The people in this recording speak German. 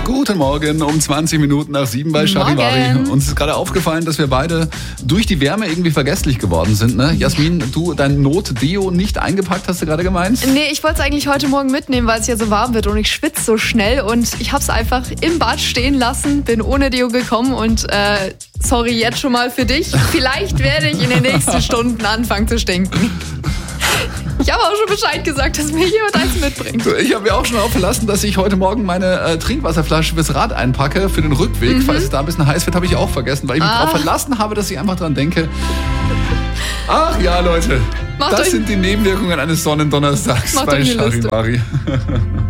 Guten Morgen, um 20 Minuten nach 7 bei Charivari. Uns ist gerade aufgefallen, dass wir beide durch die Wärme irgendwie vergesslich geworden sind. Ne? Jasmin, du dein Not-Deo nicht eingepackt, hast du gerade gemeint? Nee, ich wollte es eigentlich heute Morgen mitnehmen, weil es ja so warm wird und ich schwitze so schnell. Und ich habe es einfach im Bad stehen lassen, bin ohne Deo gekommen und sorry jetzt schon mal für dich. Vielleicht werde ich in den nächsten Stunden anfangen zu stinken. Ich habe auch schon Bescheid gesagt, dass mir jemand eins mitbringt. Ich habe mir auch schon aufgelassen, dass ich heute Morgen meine Trinkwasserflasche fürs Rad einpacke, für den Rückweg. Falls es da ein bisschen heiß wird, habe ich auch vergessen, weil ich mich darauf verlassen habe, dass ich einfach dran denke. Ach ja, Leute, das sind die Nebenwirkungen eines Sonnendonnerstags bei Charivari.